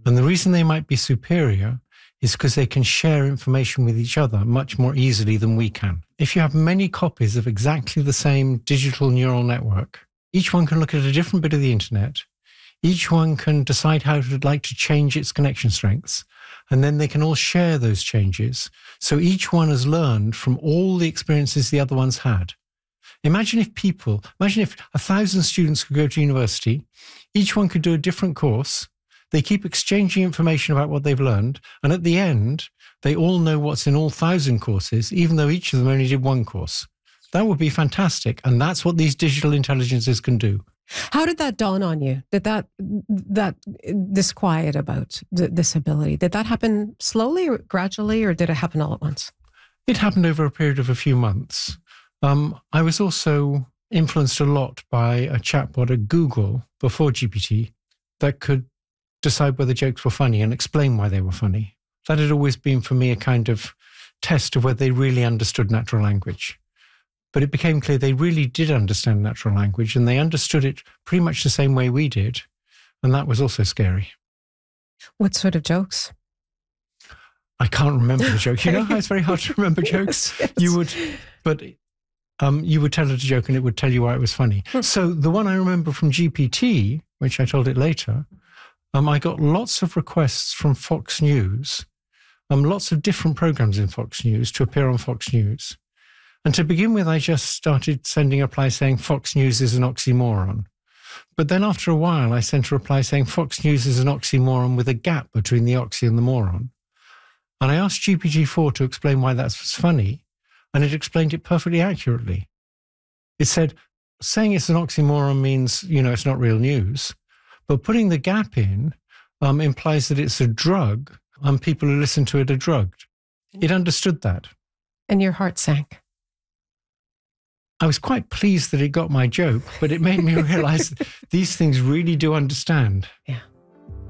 And the reason they might be superior is because they can share information with each other much more easily than we can. If you have many copies of exactly the same digital neural network, each one can look at a different bit of the internet. Each one can decide how it would like to change its connection strengths. And then they can all share those changes. So each one has learned from all the experiences the other ones had. Imagine if 1,000 students could go to university, each one could do a different course. They keep exchanging information about what they've learned. And at the end, they all know what's in all 1,000 courses, even though each of them only did one course. That would be fantastic. And that's what these digital intelligences can do. How did that dawn on you? Did that disquiet about this ability? Did that happen slowly or gradually, or did it happen all at once? It happened over a period of a few months. I was also influenced a lot by a chatbot at Google before GPT that could decide whether jokes were funny and explain why they were funny. That had always been for me a kind of test of whether they really understood natural language. But it became clear they really did understand natural language, and they understood it pretty much the same way we did. And that was also scary. What sort of jokes? I can't remember the joke. You know how it's very hard to remember jokes? Yes. You would tell it a joke and it would tell you why it was funny. So the one I remember from GPT, which I told it later, I got lots of requests from Fox News, lots of different programs in Fox News to appear on Fox News. And to begin with, I just started sending a reply saying Fox News is an oxymoron. But then after a while, I sent a reply saying Fox News is an oxymoron with a gap between the oxy and the moron. And I asked GPT-4 to explain why that was funny, and it explained it perfectly accurately. It said, saying it's an oxymoron means, it's not real news. But putting the gap in implies that it's a drug, and people who listen to it are drugged. It understood that. And your heart sank. I was quite pleased that it got my joke, but it made me realize these things really do understand. Yeah.